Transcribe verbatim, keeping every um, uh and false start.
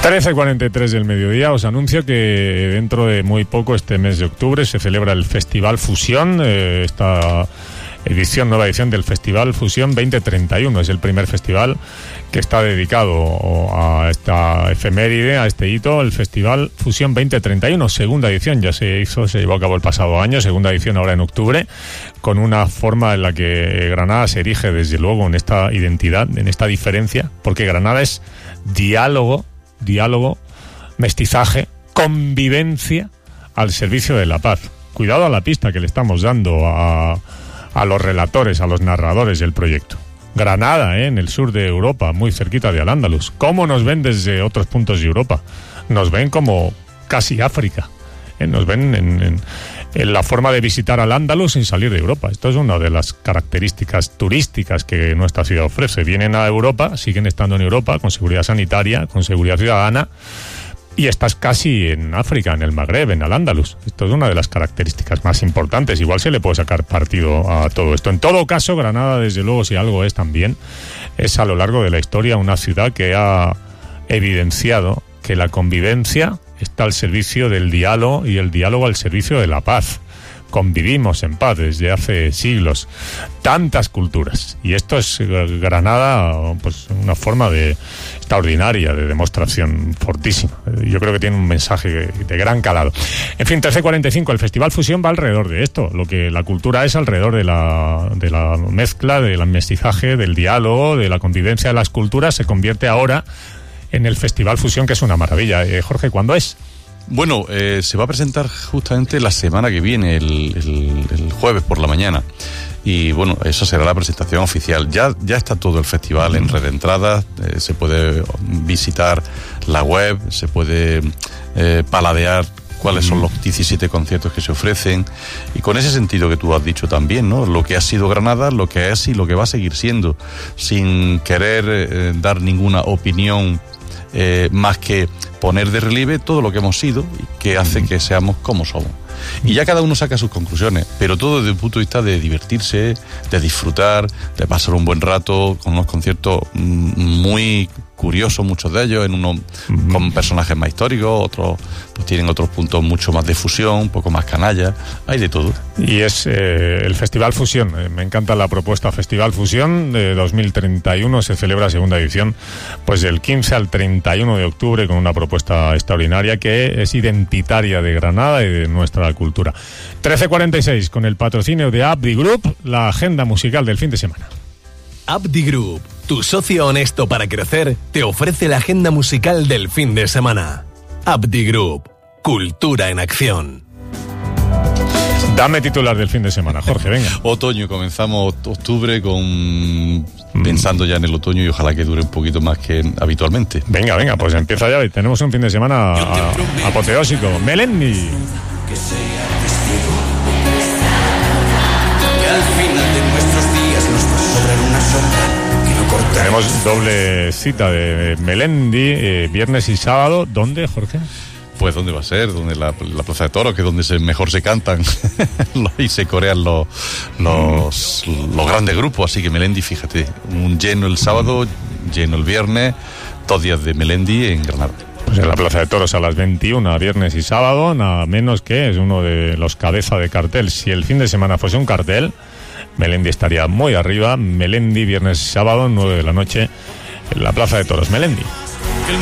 trece cuarenta y tres del mediodía, os anuncio que dentro de muy poco, este mes de octubre, se celebra el Festival Fusión, eh, esta edición, nueva edición del Festival Fusión veinte treinta y uno. Es el primer festival que está dedicado a esta efeméride, a este hito, el Festival Fusión veinte treinta y uno, segunda edición, ya se hizo, se llevó a cabo el pasado año, segunda edición ahora en octubre, con una forma en la que Granada se erige desde luego en esta identidad, en esta diferencia, porque Granada es diálogo, diálogo, mestizaje, convivencia al servicio de la paz. Cuidado a la pista que le estamos dando a, a los relatores, a los narradores del proyecto. Granada, ¿eh? En el sur de Europa, muy cerquita de Al-Ándalus. ¿Cómo nos ven desde otros puntos de Europa? Nos ven como casi África. ¿eh? Nos ven en, en, en la forma de visitar Al-Ándalus sin salir de Europa. Esto es una de las características turísticas que nuestra ciudad ofrece. Vienen a Europa, siguen estando en Europa, con seguridad sanitaria, con seguridad ciudadana, y estás casi en África, en el Magreb, en Al-Ándalus. Esto es una de las características más importantes. Igual se le puede sacar partido a todo esto. En todo caso, Granada, desde luego, si algo es también, es a lo largo de la historia una ciudad que ha evidenciado que la convivencia está al servicio del diálogo y el diálogo al servicio de la paz. Convivimos en paz desde hace siglos, tantas culturas, y esto es Granada, pues una forma de extraordinaria de demostración fortísima. Yo creo que tiene un mensaje de gran calado. En fin, trece cuarenta y cinco, el Festival Fusión va alrededor de esto, lo que la cultura es alrededor de la, de la mezcla, del mestizaje, del diálogo, de la convivencia de las culturas, se convierte ahora en el Festival Fusión, que es una maravilla. Eh, Jorge, ¿cuándo es? Bueno, eh, se va a presentar justamente la semana que viene, el, el, el jueves por la mañana. Y bueno, eso será la presentación oficial. Ya, ya está todo el festival en red de entradas, eh, se puede visitar la web, se puede eh, paladear cuáles son los diecisiete conciertos que se ofrecen, y con ese sentido que tú has dicho también, ¿no? Lo que ha sido Granada, lo que es y lo que va a seguir siendo, sin querer eh, dar ninguna opinión eh, más que poner de relieve todo lo que hemos sido y que hace que seamos como somos. Y ya cada uno saca sus conclusiones, pero todo desde el punto de vista de divertirse, de disfrutar, de pasar un buen rato con unos conciertos muy curiosos, muchos de ellos, en unos uh-huh. con personajes más históricos, otros pues tienen otros puntos mucho más de fusión, un poco más canalla, hay de todo. Y es eh, el Festival Fusión, eh, me encanta la propuesta Festival Fusión de dos mil treinta y uno, se celebra segunda edición, pues del quince al treinta y uno de octubre, con una propuesta extraordinaria que es identitaria de Granada y de nuestra cultura. trece cuarenta y seis, con el patrocinio de Abdi Group, la agenda musical del fin de semana. Abdi Group, tu socio honesto para crecer, te ofrece la agenda musical del fin de semana. Abdi Group, cultura en acción. Dame titular del fin de semana, Jorge, venga. Otoño, comenzamos octubre con pensando ya en el otoño y ojalá que dure un poquito más que habitualmente. Venga, venga, pues empieza ya y tenemos un fin de semana apoteósico. Melendi. Que sea testigo que al final de nuestros días nos va a sobrar una sombra que no corta. Tenemos doble cita de Melendi, eh, viernes y sábado. ¿Dónde, Jorge? Pues ¿dónde va a ser? Donde la, la Plaza de Toros, que es donde se, mejor se cantan y se corean los, los, mm. los grandes grupos. Así que Melendi, fíjate, un lleno el sábado, lleno el viernes, dos días de Melendi en Granada. Pues en la Plaza de Toros a las veintiuna, viernes y sábado, nada menos que es uno de los cabeza de cartel. Si el fin de semana fuese un cartel, Melendi estaría muy arriba. Melendi, viernes y sábado, nueve de la noche, en la Plaza de Toros. Melendi.